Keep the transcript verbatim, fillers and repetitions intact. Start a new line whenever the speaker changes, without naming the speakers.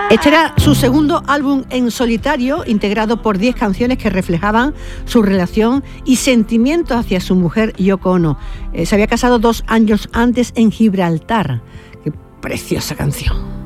Este era su segundo álbum en solitario, integrado por diez canciones que reflejaban su relación y sentimientos hacia su mujer Yoko Ono. Eh, se había casado dos años antes en Gibraltar. ¡Qué preciosa canción!